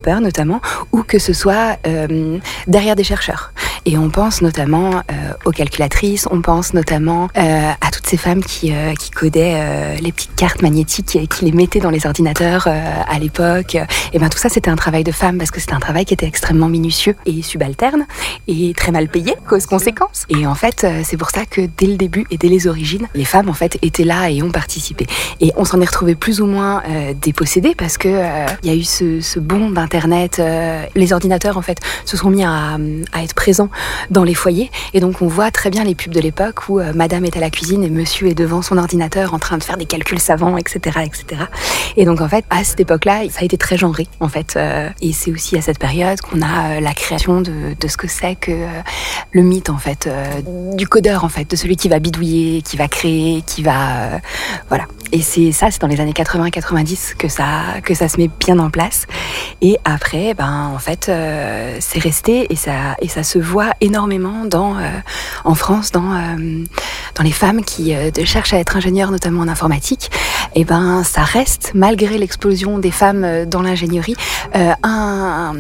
développeurs notamment, ou que ce soit derrière des chercheurs. Et on pense notamment aux calculatrices, on pense notamment à toutes ces femmes qui codaient les petites cartes magnétiques et qui les mettaient dans les ordinateurs à l'époque. Et bien tout ça, c'était un travail de femmes parce que c'était un travail qui était extrêmement minutieux et subalterne et très mal payé, cause conséquence. Et en fait, c'est pour ça que dès le début et dès les origines, les femmes en fait étaient là et ont participé. Et on s'en est retrouvé plus ou moins dépossédés parce que il y a eu ce bond d'internet. Les ordinateurs en fait se sont mis à être présents dans les foyers et donc on voit très bien les pubs de l'époque où madame est à la cuisine et monsieur est devant son ordinateur en train de faire des calculs savants, etc., etc. Et donc en fait à cette époque-là ça a été très genré en fait et c'est aussi à cette période qu'on a la création de ce que c'est que le mythe en fait du codeur en fait, de celui qui va bidouiller, qui va créer, qui va voilà. Et c'est dans les années 80-90 que ça se met bien en place. Et après, en fait, c'est resté et ça se voit énormément en France, dans les femmes qui cherchent à être ingénieures, notamment en informatique. Et ça reste, malgré l'explosion des femmes dans l'ingénierie, un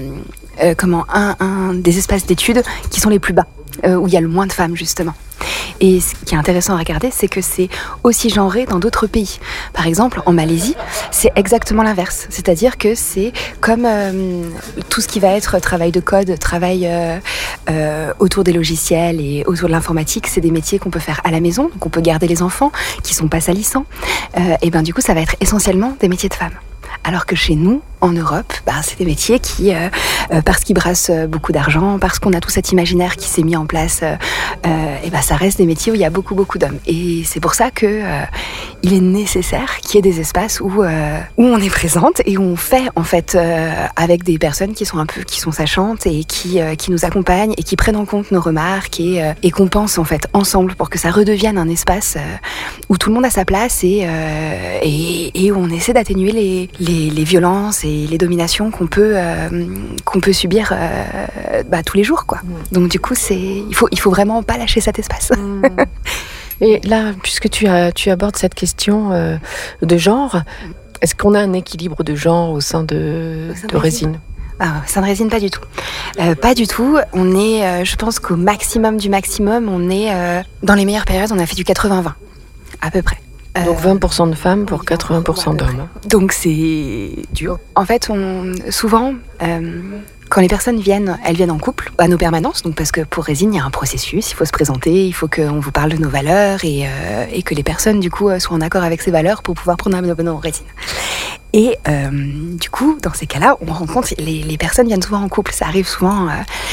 des espaces d'études qui sont les plus bas, où il y a le moins de femmes justement. Et ce qui est intéressant à regarder, c'est que c'est aussi genré dans d'autres pays. Par exemple, en Malaisie, c'est exactement l'inverse. C'est-à-dire que c'est comme tout ce qui va être travail de code, travail autour des logiciels et autour de l'informatique, c'est des métiers qu'on peut faire à la maison, donc on peut garder les enfants, qui sont pas salissants. Et du coup, ça va être essentiellement des métiers de femmes. Alors que chez nous, en Europe, c'est des métiers qui, parce qu'ils brassent beaucoup d'argent, parce qu'on a tout cet imaginaire qui s'est mis en place, ça reste des métiers où il y a beaucoup, beaucoup d'hommes. Et c'est pour ça que il est nécessaire qu'il y ait des espaces où on est présente et où on fait, en fait, avec des personnes qui sont sachantes et qui nous accompagnent et qui prennent en compte nos remarques et qu'on pense, en fait, ensemble pour que ça redevienne un espace où tout le monde a sa place et où on essaie d'atténuer les violences et les dominations qu'on peut subir tous les jours, quoi. Donc du coup, il faut vraiment pas lâcher cet espace. Et là, puisque tu abordes cette question de genre, est-ce qu'on a un équilibre de genre au sein de Résine ? Ça ne résine pas du tout. Pas du tout. On est, je pense qu'au maximum du maximum, on est dans les meilleures périodes, on a fait du 80-20, à peu près. Donc 20% de femmes pour 80% d'hommes. Donc c'est dur. En fait, souvent, quand les personnes viennent, elles viennent en couple à nos permanences. Donc parce que pour Résine, il y a un processus, il faut se présenter, il faut qu'on vous parle de nos valeurs et que les personnes du coup soient en accord avec ces valeurs pour pouvoir prendre un abonnement en Résine. Et du coup, dans ces cas-là, on rencontre les personnes viennent souvent en couple, ça arrive souvent.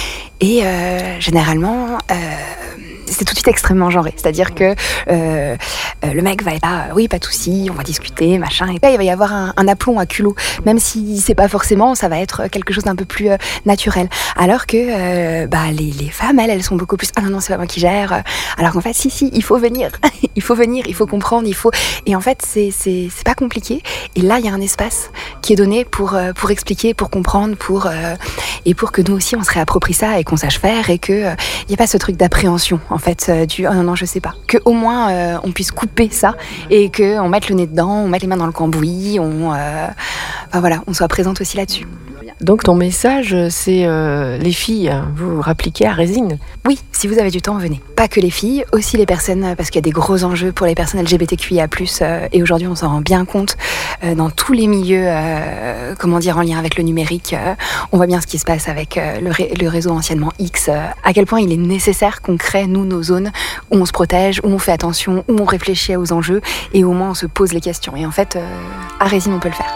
Généralement, c'est tout de suite extrêmement genré. C'est-à-dire que le mec va être là, oui, pas de souci, on va discuter, machin. Et là, il va y avoir un aplomb à culot. Même si c'est pas forcément, ça va être quelque chose d'un peu plus naturel. Alors que les femmes, elles sont beaucoup plus, ah non, c'est pas moi qui gère. Alors qu'en fait, si, il faut venir. Il faut venir, il faut comprendre, il faut... Et en fait, c'est pas compliqué. Et là, il y a un espace qui est donné pour expliquer, pour comprendre, et pour que nous aussi, on se réapproprie ça et qu'on sache faire et qu'il n'y ait pas ce truc d'appréhension, en fait, du « oh non, je sais pas ». Qu'au moins, on puisse couper ça et qu'on mette le nez dedans, on mette les mains dans le cambouis, on soit présente aussi là-dessus. Donc ton message, c'est les filles, vous rappliquez à Résine. Oui, si vous avez du temps, venez. Pas que les filles, aussi les personnes, parce qu'il y a des gros enjeux pour les personnes LGBTQIA+, et aujourd'hui on s'en rend bien compte dans tous les milieux, en lien avec le numérique. On voit bien ce qui se passe avec le réseau anciennement X, à quel point il est nécessaire qu'on crée, nous, nos zones où on se protège, où on fait attention, où on réfléchit aux enjeux, et au moins on se pose les questions. Et en fait, à Résine, on peut le faire.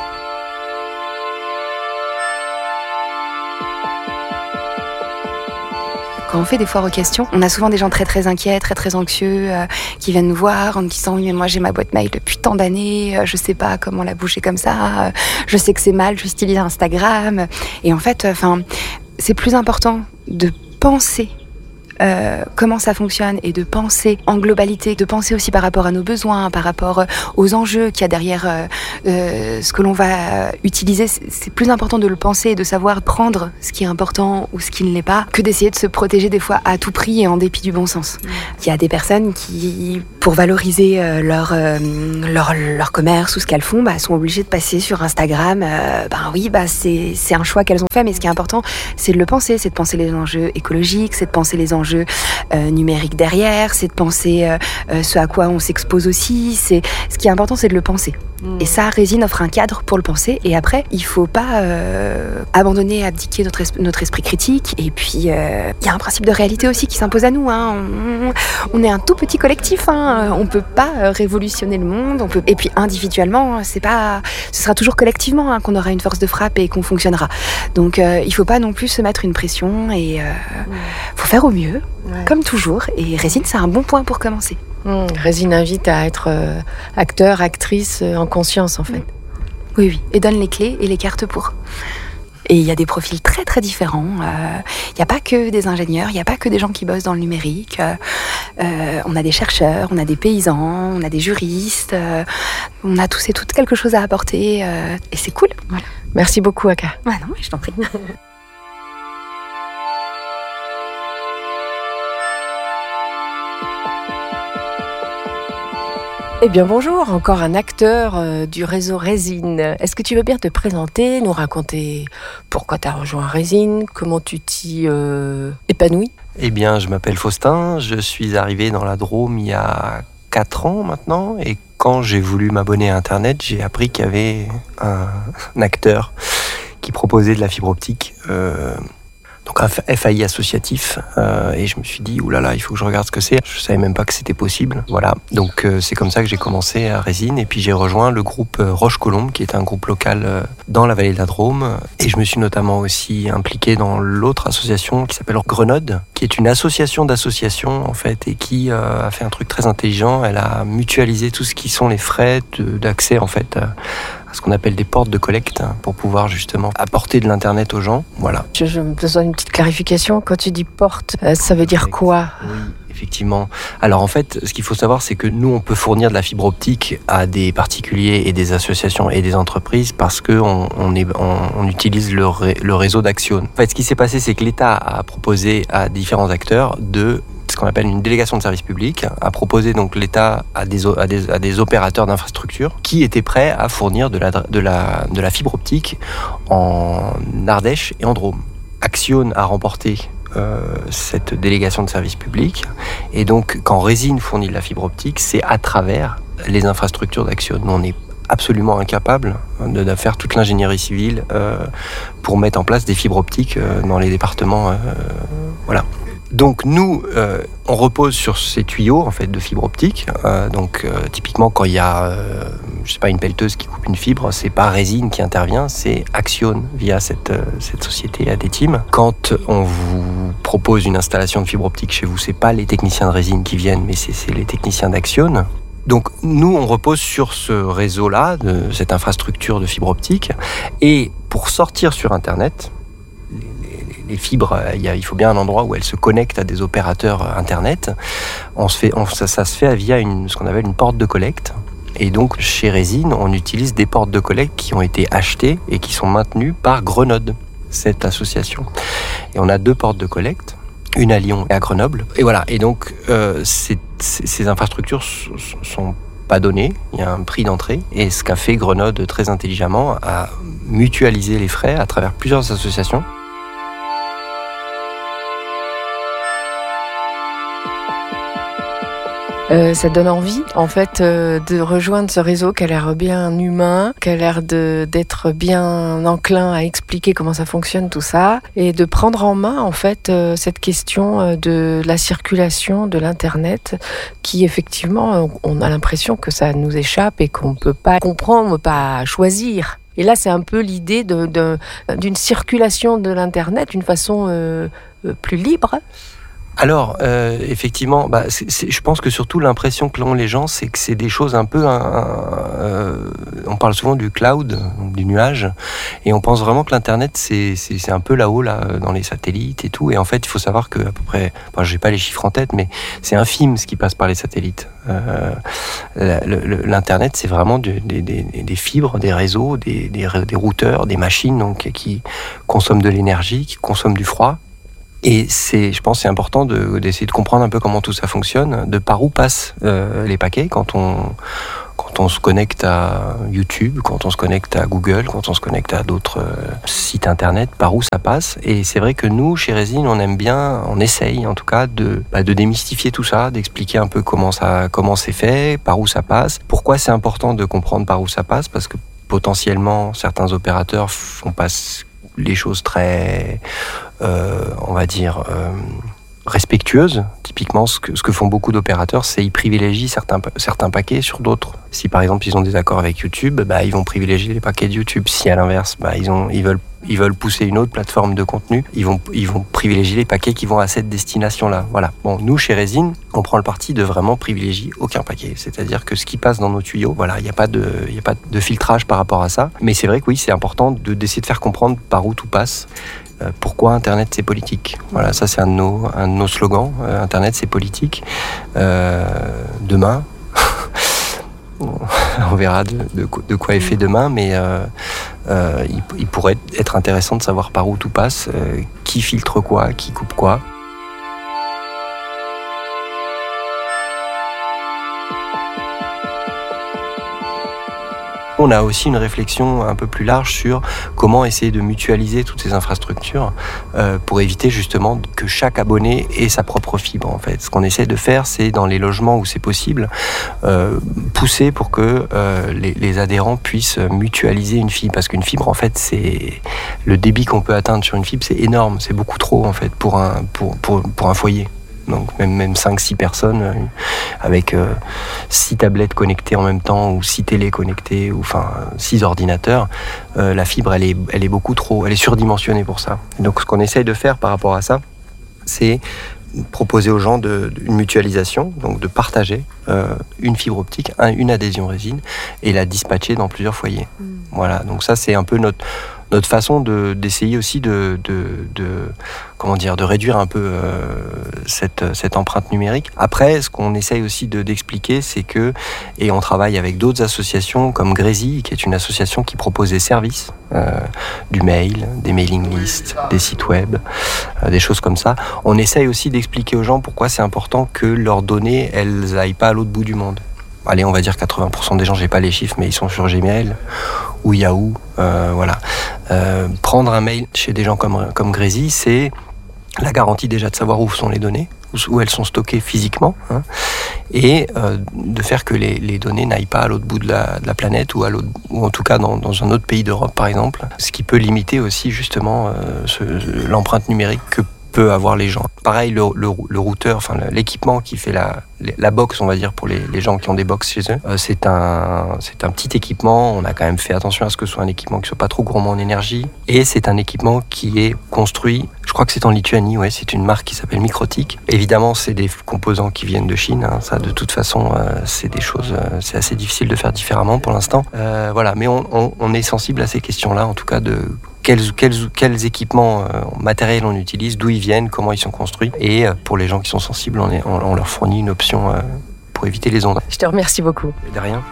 Quand on fait des foires aux questions, on a souvent des gens très très inquiets, très très anxieux, qui viennent nous voir en nous disant « Oui, mais moi j'ai ma boîte mail depuis tant d'années, je sais pas comment la bouger comme ça, je sais que c'est mal, j'utilise Instagram. » Et en fait, c'est plus important de penser comment ça fonctionne et de penser en globalité, de penser aussi par rapport à nos besoins, par rapport aux enjeux qu'il y a derrière ce que l'on va utiliser, c'est plus important de le penser et de savoir prendre ce qui est important ou ce qui ne l'est pas, que d'essayer de se protéger des fois à tout prix et en dépit du bon sens. Il y a des personnes qui, pour valoriser leur commerce ou ce qu'elles font, sont obligées de passer sur Instagram. C'est un choix qu'elles ont fait, mais ce qui est important, c'est de le penser, c'est de penser les enjeux écologiques, c'est de penser les enjeux numériques derrière, c'est de penser ce à quoi on s'expose aussi. Ce qui est important, c'est de le penser. Et ça, Résine offre un cadre pour le penser. Et après, il faut pas abandonner, abdiquer notre esprit critique. Et puis, il y a un principe de réalité aussi qui s'impose à nous. On est un tout petit collectif. On peut pas révolutionner le monde. Et puis, individuellement, ce sera toujours collectivement qu'on aura une force de frappe et qu'on fonctionnera. Donc, il faut pas non plus se mettre une pression. Et faut faire au mieux, comme toujours. Et Résine, c'est un bon point pour commencer. Résine invite à être acteur, actrice en conscience en fait. Oui, et donne les clés et les cartes pour. Et il y a des profils très très différents. Il n'y a pas que des ingénieurs, il n'y a pas que des gens qui bossent dans le numérique. On a des chercheurs, on a des paysans, on a des juristes. On a tous et toutes quelque chose à apporter et c'est cool. Voilà. Merci beaucoup Aka. Non, je t'en prie. Eh bien bonjour, encore un acteur du réseau Résine. Est-ce que tu veux bien te présenter, nous raconter pourquoi tu as rejoint Résine, comment tu t'y épanouis ? Eh bien, je m'appelle Faustin, je suis arrivé dans la Drôme il y a 4 ans maintenant, et quand j'ai voulu m'abonner à Internet, j'ai appris qu'il y avait un acteur qui proposait de la fibre optique, donc un FAI associatif, et je me suis dit oulala, il faut que je regarde ce que c'est. Je savais même pas que c'était possible. Voilà, donc c'est comme ça que j'ai commencé à Résine, et puis j'ai rejoint le groupe Roche-Colombe, qui est un groupe local dans la vallée de la Drôme, et je me suis notamment aussi impliqué dans l'autre association qui s'appelle Grenode, qui est une association d'associations en fait, et qui a fait un truc très intelligent. Elle a mutualisé tout ce qui sont les frais d'accès en fait à ce qu'on appelle des portes de collecte pour pouvoir justement apporter de l'internet aux gens. Voilà. Je me besoin d'une petite clarification. Quand tu dis porte, ça veut dire quoi ? Oui, effectivement. Alors en fait, ce qu'il faut savoir, c'est que nous, on peut fournir de la fibre optique à des particuliers et des associations et des entreprises parce qu'on utilise le réseau d'Axione. En fait, ce qui s'est passé, c'est que l'État a proposé à différents acteurs de ce qu'on appelle une délégation de service public, a proposé donc l'État à des opérateurs d'infrastructures qui étaient prêts à fournir de la fibre optique en Ardèche et en Drôme. Axione a remporté cette délégation de service public, et donc quand Résine fournit de la fibre optique, c'est à travers les infrastructures d'Axione. Nous, on est absolument incapable de faire toute l'ingénierie civile pour mettre en place des fibres optiques dans les départements. Voilà. Donc nous, on repose sur ces tuyaux en fait de fibre optique. Typiquement, quand il y a, une pelleteuse qui coupe une fibre, c'est pas Résine qui intervient, c'est Axione via cette société ADTeam. Quand on vous propose une installation de fibre optique chez vous, c'est pas les techniciens de Résine qui viennent, mais c'est les techniciens d'Axione. Donc nous, on repose sur ce réseau-là, de cette infrastructure de fibre optique, et pour sortir sur Internet, les fibres, il faut bien un endroit où elles se connectent à des opérateurs Internet. Ça se fait via ce qu'on appelle une porte de collecte. Et donc, chez Résine, on utilise des portes de collecte qui ont été achetées et qui sont maintenues par Grenode, cette association. Et on a 2 portes de collecte, une à Lyon et à Grenoble. Et voilà. Et donc, ces infrastructures sont pas données. Il y a un prix d'entrée. Et ce qu'a fait Grenode très intelligemment, a mutualisé les frais à travers plusieurs associations. Ça donne envie, en fait, de rejoindre ce réseau qui a l'air bien humain, qui a l'air d'être bien enclin à expliquer comment ça fonctionne, tout ça, et de prendre en main, en fait, cette question de la circulation de l'Internet, qui, effectivement, on a l'impression que ça nous échappe et qu'on ne peut pas comprendre, pas choisir. Et là, c'est un peu l'idée d'une circulation de l'Internet d'une façon plus libre. Alors, effectivement, je pense que surtout l'impression que l'ont les gens, c'est que c'est des choses un peu... on parle souvent du cloud, du nuage, et on pense vraiment que l'Internet, c'est un peu là-haut, là, dans les satellites et tout. Et en fait, il faut savoir que à peu près... je n'ai pas les chiffres en tête, mais c'est infime ce qui passe par les satellites. L'Internet, c'est vraiment des fibres, des réseaux, des routeurs, des machines donc, qui consomment de l'énergie, qui consomment du froid. Et je pense que c'est important d'essayer de comprendre un peu comment tout ça fonctionne, de par où passent les paquets quand on se connecte à YouTube, quand on se connecte à Google, quand on se connecte à d'autres sites internet, par où ça passe. Et c'est vrai que nous, chez Résine, on essaye en tout cas de démystifier tout ça, d'expliquer un peu comment c'est fait, par où ça passe. Pourquoi c'est important de comprendre par où ça passe, parce que potentiellement, certains opérateurs passent les choses très, on va dire, respectueuses. Typiquement, ce que font beaucoup d'opérateurs, c'est ils privilégient certains paquets sur d'autres. Si par exemple ils ont des accords avec YouTube, ils vont privilégier les paquets de YouTube. Si à l'inverse, ils veulent pousser une autre plateforme de contenu, ils vont privilégier les paquets qui vont à cette destination-là. Voilà. Bon, nous chez Résine, on prend le parti de vraiment privilégier aucun paquet. C'est-à-dire que ce qui passe dans nos tuyaux, voilà, il n'y a pas de filtrage par rapport à ça. Mais c'est vrai que oui, c'est important d'essayer de faire comprendre par où tout passe. Pourquoi Internet c'est politique. Voilà, ça c'est un de nos slogans. Internet c'est politique. Demain, on verra de quoi est fait demain, mais il pourrait être intéressant de savoir par où tout passe, qui filtre quoi, qui coupe quoi. On a aussi une réflexion un peu plus large sur comment essayer de mutualiser toutes ces infrastructures pour éviter justement que chaque abonné ait sa propre fibre. En fait, ce qu'on essaie de faire, c'est dans les logements où c'est possible, pousser pour que les adhérents puissent mutualiser une fibre, parce qu'une fibre, en fait, c'est le débit qu'on peut atteindre sur une fibre, c'est énorme, c'est beaucoup trop en fait pour un foyer. Donc même 5-6 personnes avec 6 tablettes connectées en même temps ou 6 télés connectées ou 6 ordinateurs, la fibre elle est beaucoup trop, elle est surdimensionnée pour ça. Et donc ce qu'on essaye de faire par rapport à ça, c'est proposer aux gens une mutualisation, donc de partager une fibre optique, une adhésion Résine et la dispatcher dans plusieurs foyers. Voilà, donc ça c'est un peu notre façon d'essayer aussi de réduire un peu cette empreinte numérique. Après, ce qu'on essaye aussi d'expliquer, c'est que, et on travaille avec d'autres associations comme Grézy, qui est une association qui propose des services, du mail, des mailing lists, des sites web, des choses comme ça. On essaye aussi d'expliquer aux gens pourquoi c'est important que leurs données, elles aillent pas à l'autre bout du monde. Allez, on va dire 80% des gens, j'ai pas les chiffres, mais ils sont sur Gmail ou Yahoo, voilà. Prendre un mail chez des gens comme Grézy, c'est la garantie déjà de savoir où sont les données, où elles sont stockées physiquement, et de faire que les données n'aillent pas à l'autre bout de la planète ou en tout cas dans un autre pays d'Europe par exemple, ce qui peut limiter aussi justement l'empreinte numérique que peut avoir les gens. Pareil, le routeur, l'équipement qui fait la box, on va dire, pour les gens qui ont des box chez eux, c'est un petit équipement. On a quand même fait attention à ce que ce soit un équipement qui soit pas trop gourmand en énergie. Et c'est un équipement qui est construit, je crois que c'est en Lituanie, ouais, c'est une marque qui s'appelle Microtik. Évidemment, c'est des composants qui viennent de Chine. Ça, de toute façon, c'est des choses, c'est assez difficile de faire différemment pour l'instant. Voilà, mais on est sensible à ces questions-là, en tout cas de quels équipements matériels on utilise, d'où ils viennent, comment ils sont construits. Et pour les gens qui sont sensibles, on leur fournit une option pour éviter les ondes. Je te remercie beaucoup. Et de rien.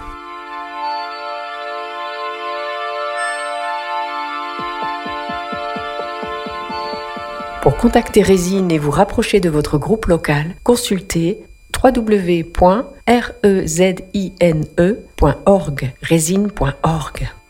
Pour contacter Résine et vous rapprocher de votre groupe local, consultez www.rezine.org, résine.org.